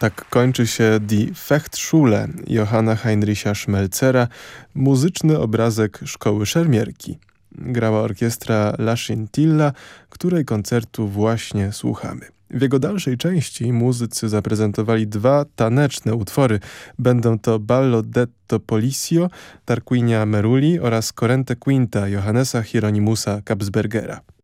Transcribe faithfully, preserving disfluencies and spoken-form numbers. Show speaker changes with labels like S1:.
S1: Tak kończy się Die Fechtschule Johanna Heinricha Schmelzera, muzyczny obrazek szkoły szermierki. Grała orkiestra La Scintilla, której koncertu właśnie słuchamy. W jego dalszej części muzycy zaprezentowali dwa taneczne utwory. Będą to Ballo detto Polizio Tarquinia Meruli oraz Corrente Quinta Johannesa Hieronymusa Kapsbergera.